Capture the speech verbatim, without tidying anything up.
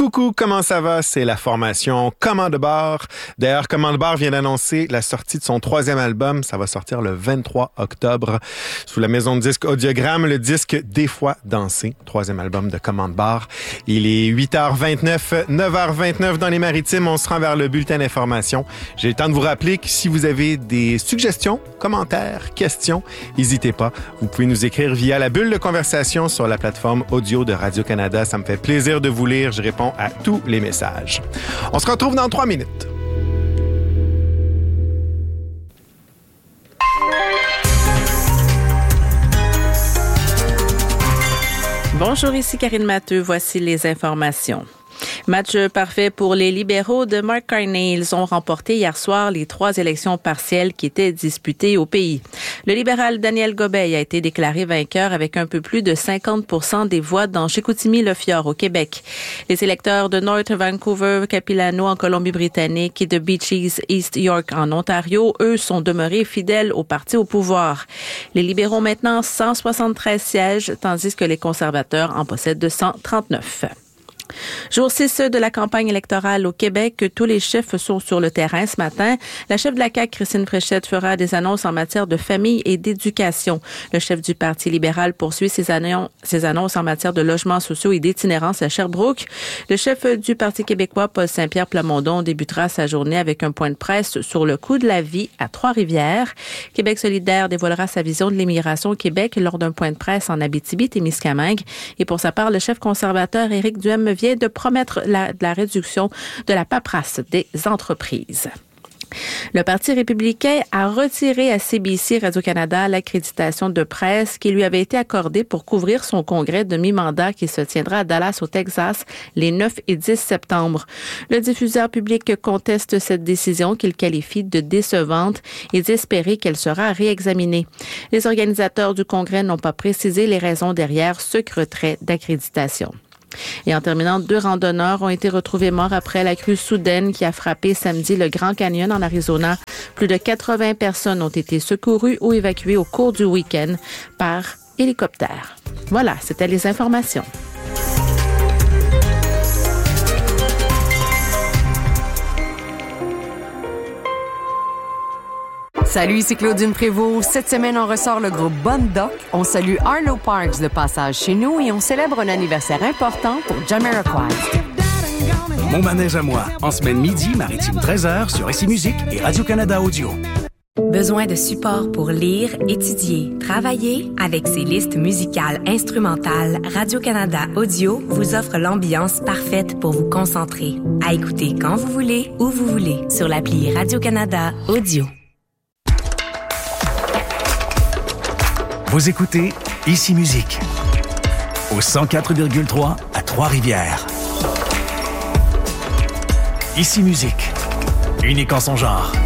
Coucou, comment ça va? C'est la formation Commande Bar. D'ailleurs, Commande Bar vient d'annoncer la sortie de son troisième album. Ça va sortir le vingt-trois octobre sous la maison de disques Audiogramme, le disque Des fois dansé, troisième album de Commande Bar. Il est huit heures vingt-neuf, neuf heures vingt-neuf dans les Maritimes. On se rend vers le bulletin d'information. J'ai le temps de vous rappeler que si vous avez des suggestions, commentaires, questions, n'hésitez pas. Vous pouvez nous écrire via la bulle de conversation sur la plateforme audio de Radio-Canada. Ça me fait plaisir de vous lire. Je réponds à tous les messages. On se retrouve dans trois minutes. Bonjour, ici Karine Matteux. Voici les informations. Match parfait pour les libéraux de Mark Carney. Ils ont remporté hier soir les trois élections partielles qui étaient disputées au pays. Le libéral Daniel Gobeil a été déclaré vainqueur avec un peu plus de cinquante pour cent des voix dans Chicoutimi-Le-Fjord au Québec. Les électeurs de North Vancouver, Capilano en Colombie-Britannique et de Beaches, East York en Ontario, eux, sont demeurés fidèles au parti au pouvoir. Les libéraux ont maintenant cent soixante-treize sièges, tandis que les conservateurs en possèdent deux cent trente-neuf. Jour six de la campagne électorale au Québec, tous les chefs sont sur le terrain ce matin. La chef de la C A Q, Christine Fréchette, fera des annonces en matière de famille et d'éducation. Le chef du Parti libéral poursuit ses annonces, ses annonces en matière de logements sociaux et d'itinérance à Sherbrooke. Le chef du Parti québécois, Paul Saint-Pierre Plamondon, débutera sa journée avec un point de presse sur le coût de la vie à Trois-Rivières. Québec solidaire dévoilera sa vision de l'immigration au Québec lors d'un point de presse en Abitibi-Témiscamingue. Et pour sa part, le chef conservateur Éric Duhem vient de promettre la, de la réduction de la paperasse des entreprises. Le Parti républicain a retiré à C B C Radio-Canada l'accréditation de presse qui lui avait été accordée pour couvrir son congrès de mi-mandat qui se tiendra à Dallas, au Texas, les neuf et dix septembre. Le diffuseur public conteste cette décision qu'il qualifie de décevante et d'espérer qu'elle sera réexaminée. Les organisateurs du congrès n'ont pas précisé les raisons derrière ce retrait d'accréditation. Et en terminant, deux randonneurs ont été retrouvés morts après la crue soudaine qui a frappé samedi le Grand Canyon en Arizona. Plus de quatre-vingts personnes ont été secourues ou évacuées au cours du week-end par hélicoptère. Voilà, c'était les informations. Salut, c'est Claudine Prévost. Cette semaine, on ressort le groupe Bonne Doc. On salue Arlo Parks de passage chez nous et on célèbre un anniversaire important pour Jamiroquai. Mon manège à moi, en semaine midi, maritime treize heures sur Ici Musique et Radio-Canada Audio. Besoin de support pour lire, étudier, travailler? Avec ses listes musicales instrumentales, Radio-Canada Audio vous offre l'ambiance parfaite pour vous concentrer. À écouter quand vous voulez, où vous voulez, sur l'appli Radio-Canada Audio. Vous écoutez Ici Musique au cent quatre virgule trois à Trois-Rivières. Ici Musique, unique en son genre.